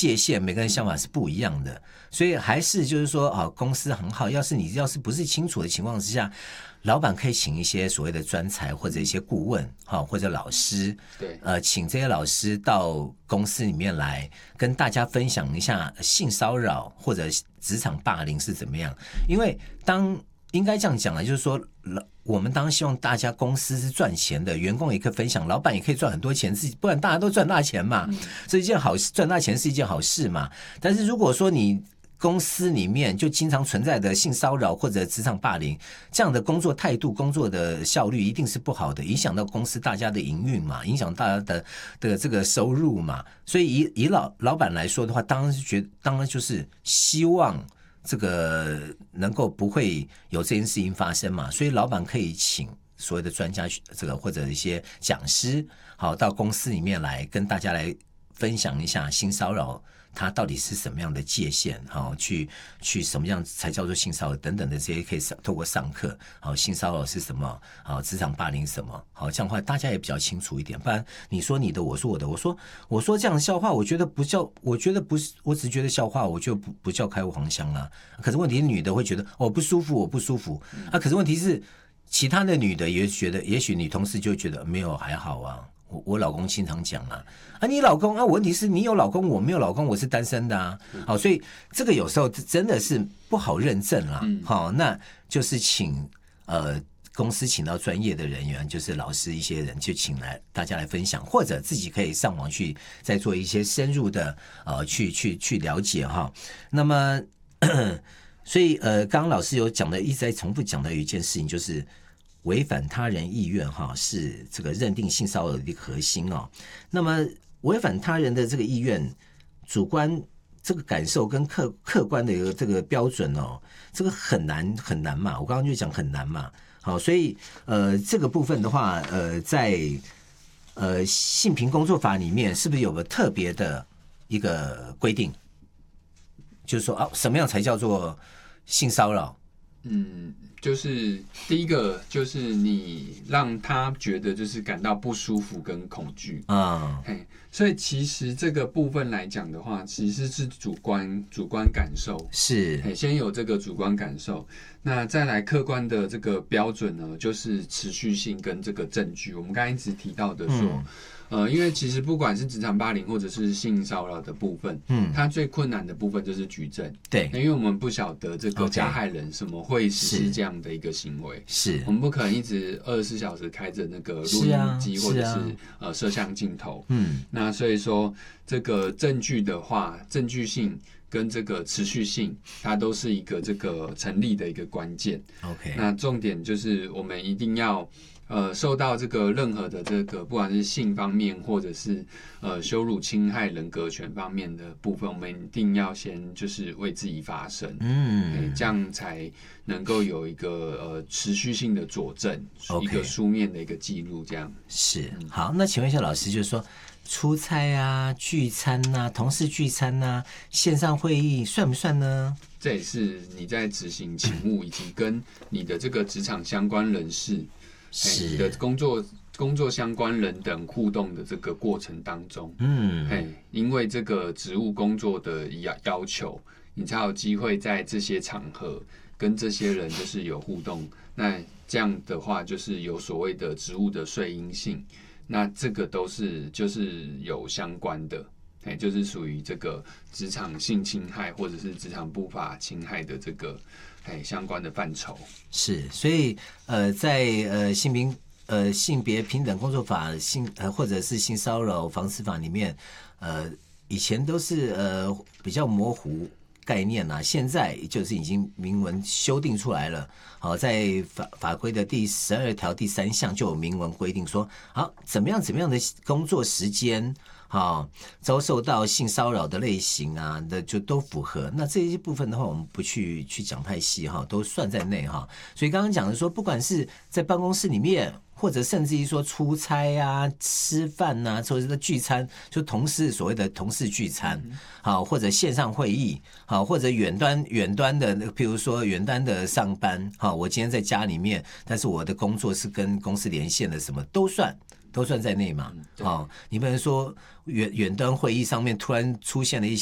界限，每个人想法是不一样的，所以还是就是说啊，公司很好，要是不是清楚的情况之下，老板可以请一些所谓的专才或者一些顾问，或者老师， 对， 请这些老师到公司里面来跟大家分享一下性骚扰或者职场霸凌是怎么样。因为应该这样讲了，就是说我们当然希望大家公司是赚钱的，员工也可以分享，老板也可以赚很多钱，不然大家都赚大钱嘛，是一件好事，赚大钱是一件好事嘛。但是如果说你公司里面就经常存在的性骚扰或者职场霸凌，这样的工作态度、工作的效率一定是不好的，影响到公司大家的营运嘛，影响大家的这个收入嘛。所以以老板来说的话，当然就是希望这个能够不会有这件事情发生嘛，所以老板可以请所谓的专家这个或者一些讲师，好到公司里面来跟大家来分享一下性骚扰它到底是什么样的界限，去什么样才叫做性骚扰等等的这些可以透过上课，性骚扰是什么，职场霸凌什么，这样的话大家也比较清楚一点。不然你说你的，我说我的，我说这样的笑话，我觉得不是，我只觉得笑话，我就不叫开黄腔啊。可是问题是女的会觉得我不舒服，可是问题是其他的女的也觉得，也许女同事就会觉得没有还好啊。我老公经常讲啊，你老公啊，问题是你有老公，我没有老公，我是单身的啊。好，所以这个有时候真的是不好认证啦。好，那就是请公司请到专业的人员，就是老师一些人，就请来大家来分享，或者自己可以上网去再做一些深入的去了解哈。那么所以刚刚老师有讲的，一直在重复讲的有一件事情，就是违反他人意愿是这个认定性骚扰的一个核心哦。那么违反他人的这个意愿，主观这个感受跟客观的一个这个标准哦，这个很难嘛。我刚刚就讲很难嘛。好，所以这个部分的话，在性平工作法里面是不是有个特别的一个规定？就是说什么样才叫做性骚扰？ 就是第一个就是你让他觉得就是感到不舒服跟恐惧所以其实这个部分来讲的话，其实是主观感受， 是先有这个主观感受，那再来客观的这个标准呢，就是持续性跟这个证据。我们刚才一直提到的说。因为其实不管是职场霸凌或者是性骚扰的部分，它最困难的部分就是举证。 对， 因为我们不晓得这个加害人什么会实施这样的一个行为， 是我们不可能一直24小时开着那个录音机或者是摄像镜头。那所以说这个证据的话，证据性跟这个持续性，它都是一个这个成立的一个关键。 OK， 那重点就是我们一定要。受到这个任何的这个不管是性方面或者是羞辱侵害人格权方面的部分，我们一定要先就是为自己发声，这样才能够有一个持续性的佐证，一个书面的一个记录，这样是好。那请问一下老师，就是说出差啊、聚餐啊、同事聚餐啊、线上会议算不算呢？ 这也是你在执行勤务以及跟你的这个职场相关人士。你的工作相关人等互动的这个过程当中，因为这个职务工作的要求，你才有机会在这些场合跟这些人就是有互动。那这样的话，就是有所谓的职务的遂因性，那这个都是就是有相关的，就是属于这个职场性侵害或者是职场不法侵害的这个。相关的范畴是，所以在性别平等工作法或者是性骚扰防治法里面，以前都是比较模糊概念啊，现在就是已经明文修订出来了。好，在法规的第12条第3项就有明文规定说，好怎么样的工作时间。遭受到性骚扰的类型啊的就都符合，那这些部分的话，我们不去讲太细都算在内所以刚刚讲的说，不管是在办公室里面，或者甚至于说出差啊、吃饭啊，或者是聚餐，就所谓的同事聚餐，或者线上会议，或者远端的，譬如说远端的上班，我今天在家里面，但是我的工作是跟公司连线的，什么都算在内嘛。你不能说远端会议上面突然出现了一些